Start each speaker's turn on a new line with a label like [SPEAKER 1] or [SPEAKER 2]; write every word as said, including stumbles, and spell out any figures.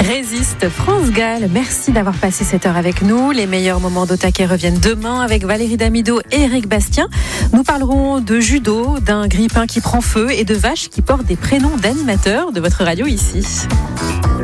[SPEAKER 1] Résiste, France Gall, merci d'avoir passé cette heure avec nous. Les meilleurs moments d'Au Taquet reviennent demain avec Valérie Damido et Eric Bastien. Nous parlerons de judo, d'un grille-pain qui prend feu et de vaches qui portent des prénoms d'animateurs de votre radio ici.